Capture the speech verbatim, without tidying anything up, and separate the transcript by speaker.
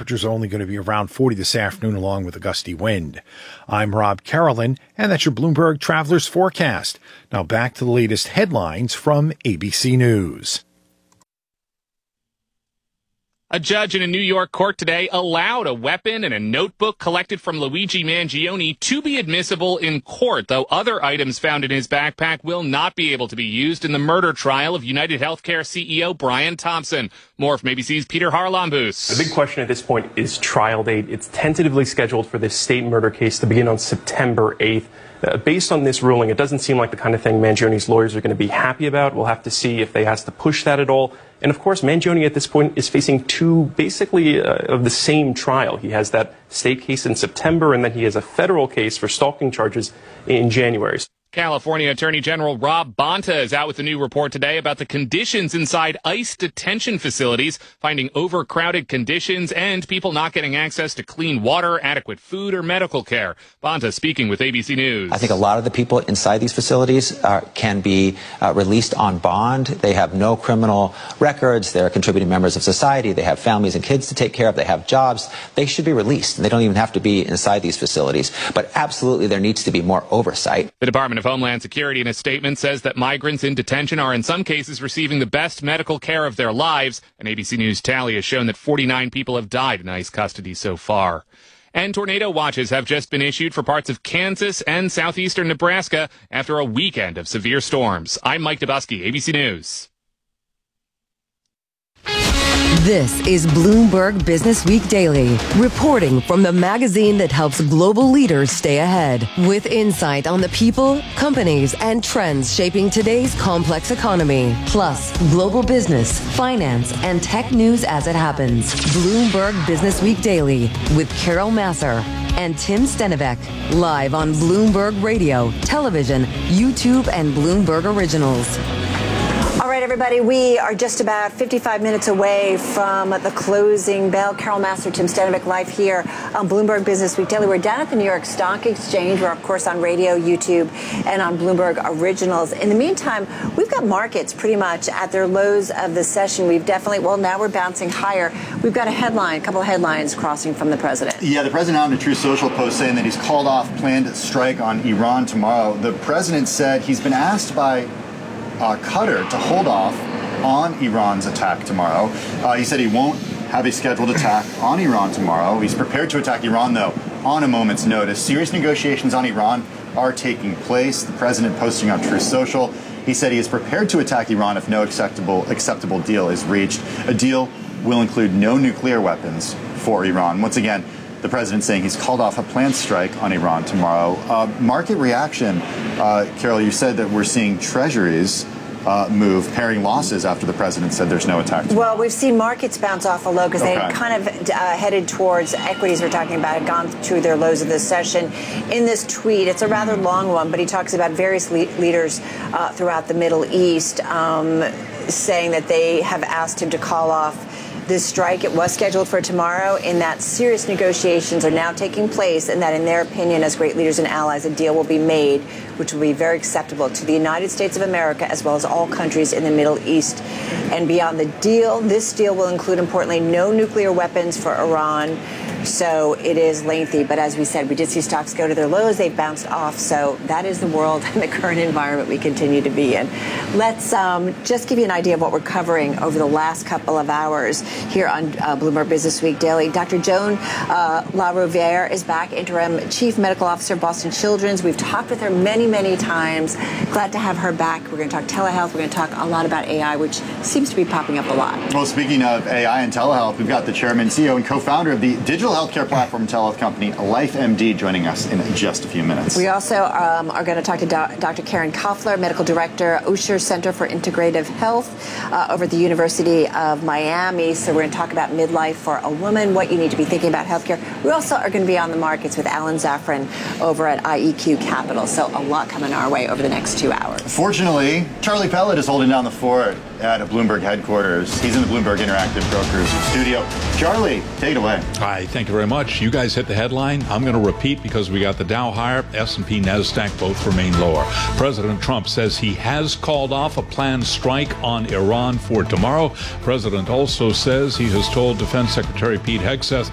Speaker 1: temperatures are only going to be around forty this afternoon along with a gusty wind. I'm Rob Carolyn, and that's your Bloomberg Travelers Forecast. Now back to the latest headlines from A B C News.
Speaker 2: A judge in a New York court today allowed a weapon and a notebook collected from Luigi Mangione to be admissible in court, though other items found in his backpack will not be able to be used in the murder trial of United Healthcare C E O Brian Thompson. More from A B C's Peter Harlambous.
Speaker 3: The big question at this point is trial date. It's tentatively scheduled for this state murder case to begin on September eighth. Uh, based on this ruling, it doesn't seem like the kind of thing Mangione's lawyers are going to be happy about. We'll have to see if they has to push that at all. And of course, Mangione at this point is facing two basically uh, of the same trial. He has that state case in September, and then he has a federal case for stalking charges in January.
Speaker 2: California Attorney General Rob Bonta is out with a new report today about the conditions inside ICE detention facilities, finding overcrowded conditions and people not getting access to clean water, adequate food, or medical care. Bonta speaking with A B C News.
Speaker 4: I think a lot of the people inside these facilities uh, can be uh, released on bond. They have no criminal records. They're contributing members of society. They have families and kids to take care of. They have jobs. They should be released. They don't even have to be inside these facilities. But absolutely, there needs to be more oversight.
Speaker 2: The Department of Homeland Security in a statement says that migrants in detention are in some cases receiving the best medical care of their lives. An A B C News tally has shown that forty-nine people have died in ICE custody so far. And tornado watches have just been issued for parts of Kansas and southeastern Nebraska after a weekend of severe storms. I'm Mike Dubusky, A B C News.
Speaker 5: This is Bloomberg Business Week Daily, reporting from the magazine that helps global leaders stay ahead, with insight on the people, companies, and trends shaping today's complex economy, plus global business, finance, and tech news as it happens. Bloomberg Business Week Daily with Carol Massar and Tim Stenivek, live on Bloomberg Radio, television, YouTube, and Bloomberg Originals.
Speaker 6: All right, everybody, we are just about fifty-five minutes away from the closing bell. Carol Massar, Tim Stenivek, live here on Bloomberg Business Week Daily. We're down at the New York Stock Exchange. We're, of course, on radio, YouTube, and on Bloomberg Originals. In the meantime, we've got markets pretty much at their lows of the session. We've definitely, well, now we're bouncing higher. We've got a headline, a couple of headlines crossing from the president.
Speaker 7: Yeah, the president out in a Truth Social post saying that he's called off planned strike on Iran tomorrow. The president said he's been asked by Uh, Qatar to hold off on Iran's attack tomorrow. Uh, he said he won't have a scheduled attack on Iran tomorrow. He's prepared to attack Iran, though, on a moment's notice. Serious negotiations on Iran are taking place. The president posting on Truth Social, he said he is prepared to attack Iran if no acceptable acceptable deal is reached. A deal will include no nuclear weapons for Iran. Once again, the president saying he's called off a planned strike on Iran tomorrow. Uh, market reaction, uh, Carol, you said that we're seeing treasuries uh, move, pairing losses after the president said there's no attack tomorrow.
Speaker 6: Well, we've seen markets bounce off a low because
Speaker 7: okay.
Speaker 6: they kind of uh, headed towards equities we're talking about, had gone through their lows of this session. In this tweet, it's a rather long one, but he talks about various le- leaders uh, throughout the Middle East um, saying that they have asked him to call off this strike. It was scheduled for tomorrow, in that serious negotiations are now taking place, and that in their opinion, as great leaders and allies, a deal will be made which will be very acceptable to the United States of America as well as all countries in the Middle East and beyond. The deal, this deal will include, importantly, no nuclear weapons for Iran. So it is lengthy, but as we said, we did see stocks go to their lows. They've bounced off. So that is the world and the current environment we continue to be in. Let's um, just give you an idea of what we're covering over the last couple of hours here on uh, Bloomberg Business Week Daily. Doctor Joan uh, LaRouviere is back, interim chief medical officer of Boston Children's. We've talked with her many, many times. Glad to have her back. We're going to talk telehealth. We're going to talk a lot about A I, which seems to be popping up a lot.
Speaker 7: Well, speaking of A I and telehealth, we've got the chairman, C E O, and co-founder of the digital healthcare platform telehealth company LifeMD joining us in just a few minutes.
Speaker 6: We also um, are going to talk to Do- Doctor Karen Koffler, medical director, Osher Center for Integrative Health uh, over at the University of Miami. So we're going to talk about midlife for a woman, what you need to be thinking about healthcare. We also are going to be on the markets with Alan Zafran over at I E Q Capital. So a lot coming our way over the next two hours.
Speaker 7: Fortunately, Charlie Pellet is holding down the fort at a Bloomberg headquarters. He's in the Bloomberg Interactive Brokers studio. Charlie, take it away.
Speaker 8: Hi, thank you very much. You guys hit the headline. I'm going to repeat because we got the Dow higher, S and P, NASDAQ both remain lower. President Trump says he has called off a planned strike on Iran for tomorrow. President also says he has told Defense Secretary Pete Hegseth